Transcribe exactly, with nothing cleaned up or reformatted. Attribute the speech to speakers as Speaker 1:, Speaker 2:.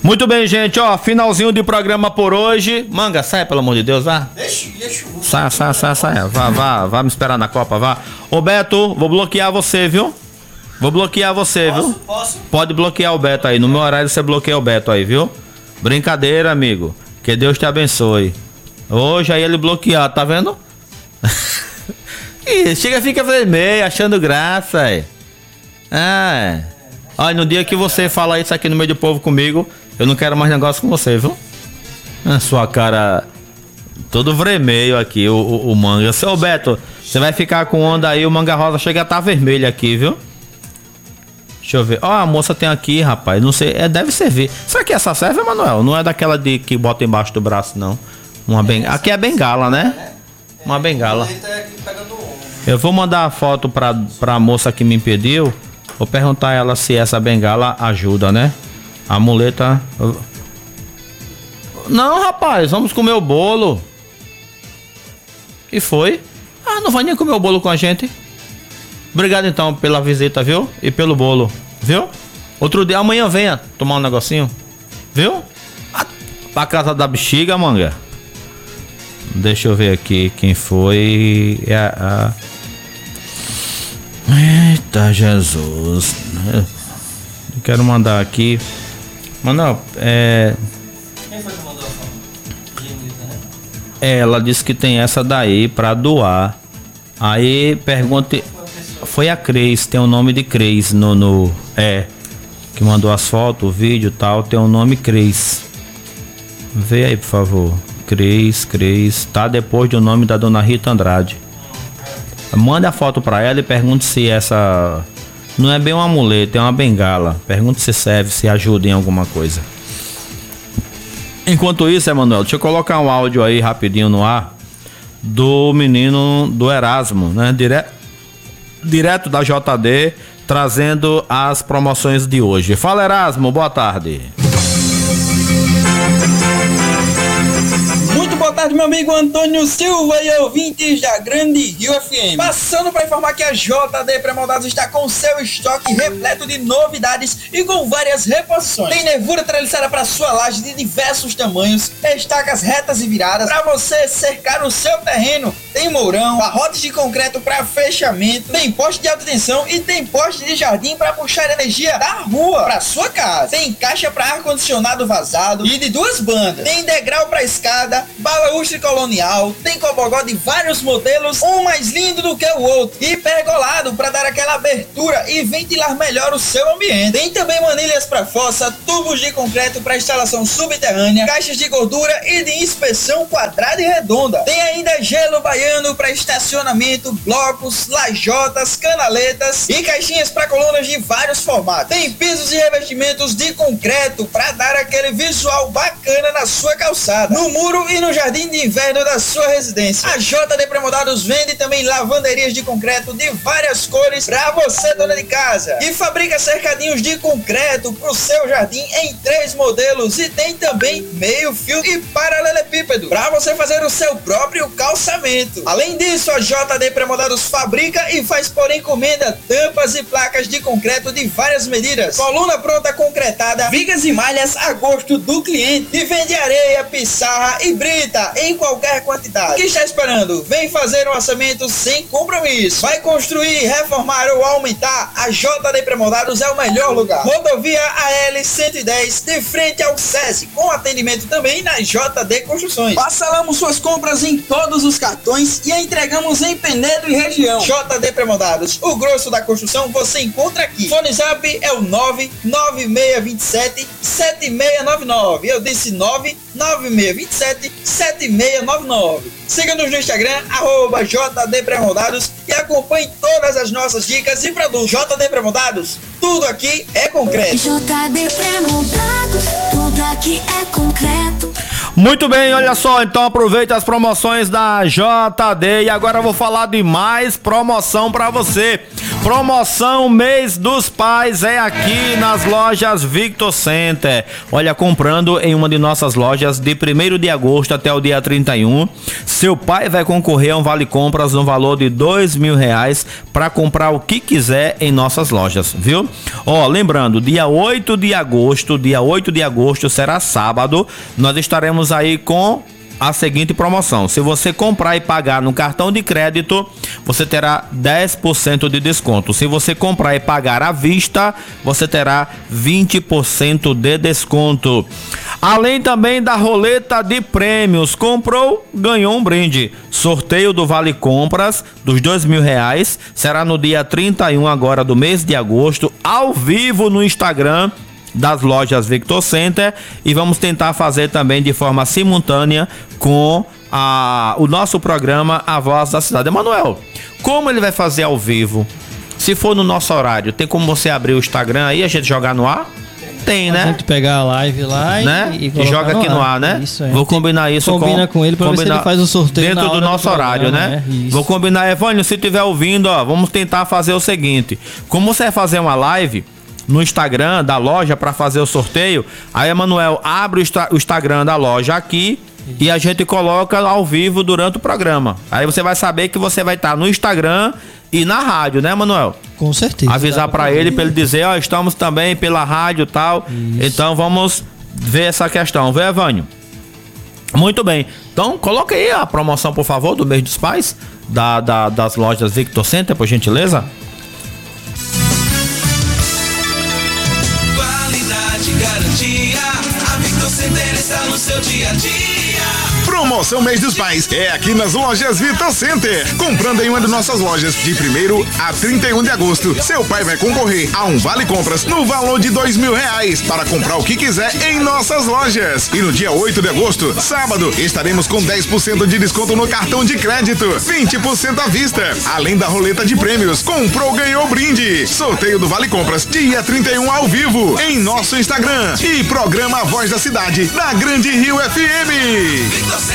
Speaker 1: Muito bem, gente, ó, finalzinho de programa por hoje. Manga, sai, pelo amor de Deus, vá.
Speaker 2: Deixa, deixa.
Speaker 1: Sai, sai, sai, sai. Vá, vá, vá me esperar na Copa, vá. Ô, Beto, vou bloquear você, viu? Vou bloquear você,
Speaker 2: Posso,
Speaker 1: viu?
Speaker 2: posso?
Speaker 1: Pode bloquear o Beto aí. No meu horário você bloqueia o Beto aí, viu? Brincadeira, amigo. Que Deus te abençoe. Hoje aí ele bloqueado, tá vendo? Ih, chega, fica vermelho, achando graça, aí. Ah, é. Olha, no dia que você fala isso aqui no meio do povo comigo, eu não quero mais negócio com você, viu? A sua cara todo vermelho aqui, o, o, o manga. Seu Beto, você vai ficar com onda aí, o manga rosa chega a estar vermelho aqui, viu? Deixa eu ver. Ó, a moça tem aqui, rapaz. Não sei, é, deve servir. Será que essa serve, Manuel? Não é daquela de que bota embaixo do braço, não. Uma bengala. Aqui é bengala, né? Uma bengala. Eu vou mandar a foto pra, pra moça que me pediu. Vou perguntar a ela se essa bengala ajuda, né? A muleta. Não, rapaz, vamos comer o bolo. E foi? Ah, não vai nem comer o bolo com a gente. Obrigado então pela visita, viu? E pelo bolo, viu? Outro dia, amanhã venha tomar um negocinho, viu? Ah, pra casa da bexiga, manga. Deixa eu ver aqui quem foi. É a... Eita Jesus. Eu quero mandar aqui. Mano, é...
Speaker 2: Quem foi que mandou a foto?
Speaker 1: Ela disse que tem essa daí pra doar. Aí pergunte. Foi a Cris, tem o nome de Cris no, no. É. Que mandou as fotos, o vídeo e tal. Tem o nome Cris. Vê aí, por favor. Cris, Cris. Tá depois do nome da dona Rita Andrade. Manda a foto pra ela e pergunte se essa. Não é bem uma muleta, é uma bengala. Pergunte se serve, se ajuda em alguma coisa. Enquanto isso, Emanuel, deixa eu colocar um áudio aí rapidinho no ar. Do menino do Erasmo, né? Direto. Direto da J D, trazendo as promoções de hoje. Fala, Erasmo, boa tarde.
Speaker 3: Muito boa tarde, meu amigo Antônio Silva e ouvintes da Grande Rio F M. Passando para informar que a J D Pré-Moldados está com seu estoque repleto de novidades e com várias reposições. Tem nervura treliçada para sua laje de diversos tamanhos, estacas retas e viradas para você cercar o seu terreno. Tem mourão, barrotes de concreto para fechamento, tem poste de alta tensão e tem poste de jardim para puxar energia da rua para sua casa. Tem caixa para ar-condicionado vazado e de duas bandas. Tem degrau para escada, balaústre colonial, tem cobogó de vários modelos, um mais lindo do que o outro, e pergolado para dar aquela abertura e ventilar melhor o seu ambiente. Tem também manilhas para fossa, tubos de concreto para instalação subterrânea, caixas de gordura e de inspeção quadrada e redonda. Tem ainda gelo baiano para estacionamento, blocos, lajotas, canaletas e caixinhas para colunas de vários formatos. Tem pisos e revestimentos de concreto para dar aquele visual bacana na sua calçada, no muro e no jardim de inverno da sua residência. A J D Pré-Moldados vende também lavanderias de concreto de várias cores para você, dona de casa, e fabrica cercadinhos de concreto para o seu jardim em três modelos, e tem também meio fio e paralelepípedo para você fazer o seu próprio calçamento. Além disso, a J D Pré-Moldados fabrica e faz por encomenda tampas e placas de concreto de várias medidas, coluna pronta concretada, vigas e malhas a gosto do cliente, e vende areia, pissarra e brita em qualquer quantidade. O que está esperando? Vem fazer um orçamento sem compromisso. Vai construir, reformar ou aumentar? A J D Pré-Moldados é o melhor lugar. Rodovia A L cento e dez, de frente ao SESI, com atendimento também na J D Construções. Parcelamos suas compras em todos os cartões e entregamos em Penedo e região. J D Pré-Moldados, o grosso da construção você encontra aqui. Fone Zap é o nove nove seis dois sete sete seis nove nove. Eu disse nove nove seis dois sete sete seis nove nove. Siga-nos no Instagram, arroba J D Pré-Moldados, e acompanhe todas as nossas dicas e produtos. J D Pré-Moldados, tudo aqui é concreto.
Speaker 4: J D Pré-Moldados, tudo aqui é concreto.
Speaker 1: Muito bem, olha só, então aproveita as promoções da J D e agora eu vou falar de mais promoção pra você. Promoção Mês dos Pais é aqui nas lojas Victor Center. Olha, comprando em uma de nossas lojas de primeiro de agosto até o dia trinta e um, seu pai vai concorrer a um vale compras no valor de dois mil reais para comprar o que quiser em nossas lojas, viu? Ó, lembrando, dia oito de agosto, dia oito de agosto será sábado, nós estaremos aí com a seguinte promoção: se você comprar e pagar no cartão de crédito, você terá dez por cento de desconto. Se você comprar e pagar à vista, você terá vinte por cento de desconto. Além também da roleta de prêmios. Comprou, ganhou um brinde. Sorteio do Vale Compras dos dois mil reais será no dia trinta e um agora do mês de agosto, ao vivo no Instagram das lojas Victor Center, e vamos tentar fazer também de forma simultânea com a, o nosso programa A Voz da Cidade. Emanuel, como ele vai fazer ao vivo? Se for no nosso horário, tem como você abrir o Instagram aí e a gente jogar no ar? Tem, né?
Speaker 5: A gente pegar a live lá
Speaker 1: né?
Speaker 5: e,
Speaker 1: e, e joga no aqui ar. no ar, né?
Speaker 5: Isso, é.
Speaker 1: Vou combinar isso
Speaker 5: Combina com, com ele pra ver se ele faz o sorteio
Speaker 1: dentro do nosso do horário,
Speaker 5: programa,
Speaker 1: né? Vou combinar, Evânio, se estiver ouvindo, ó, vamos tentar fazer o seguinte: como você vai fazer uma live no Instagram da loja para fazer o sorteio, aí Emanuel abre o, o Instagram da loja aqui e a gente coloca ao vivo durante o programa. Aí você vai saber que você vai estar no Instagram e na rádio, né, Emanuel?
Speaker 5: Com certeza.
Speaker 1: Avisar para ele, para ele dizer, ó, estamos também pela rádio e tal. Isso. Então vamos ver essa questão, viu, Evânio? Muito bem. Então coloca aí a promoção, por favor, do mês dos pais da, da, das lojas Victor Center, por gentileza.
Speaker 6: Garantia, a Victor Center está no seu dia a dia. Promoção Mês dos Pais é aqui nas lojas Victor Center. Comprando em uma de nossas lojas de primeiro a trinta e um de agosto, seu pai vai concorrer a um vale compras no valor de dois mil reais para comprar o que quiser em nossas lojas. E no dia oito de agosto, sábado, estaremos com dez por cento de desconto no cartão de crédito, vinte por cento à vista, além da roleta de prêmios. Comprou, ganhou brinde. Sorteio do Vale Compras, dia trinta e um ao vivo, em nosso Instagram. E programa A Voz da Cidade, da Grande Rio F M.